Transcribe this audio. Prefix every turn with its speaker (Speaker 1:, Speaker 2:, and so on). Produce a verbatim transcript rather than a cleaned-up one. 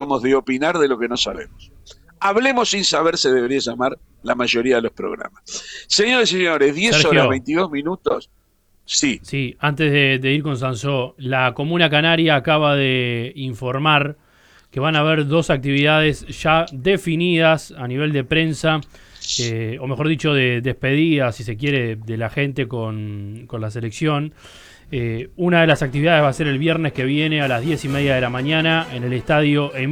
Speaker 1: somos de opinar de lo que no sabemos. Hablemos sin saber se debería llamar la mayoría de los programas. Señores y señores, diez
Speaker 2: Sergio,
Speaker 1: horas veintidós minutos. Sí.
Speaker 2: Sí, antes de, de ir con Sansó, la Comuna Canaria acaba de informar que van a haber dos actividades ya definidas a nivel de prensa, eh, o mejor dicho, de despedida, si se quiere, de la gente con, con la selección. Eh, una de las actividades va a ser el viernes que viene a las diez y media de la mañana en el estadio Emilio